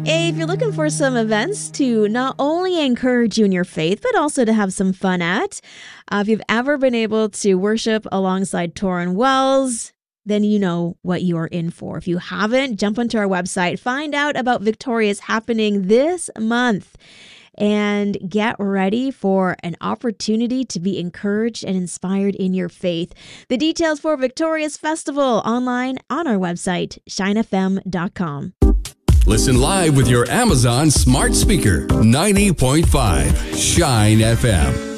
If you're looking for some events to not only encourage you in your faith, but also to have some fun at, if you've ever been able to worship alongside Tauren Wells, then you know what you are in for. If you haven't, jump onto our website, find out about Victorious happening this month, and get ready for an opportunity to be encouraged and inspired in your faith. The details for Victorious Festival online on our website, shinefm.com. Listen live with your Amazon smart speaker. 90.5 Shine FM.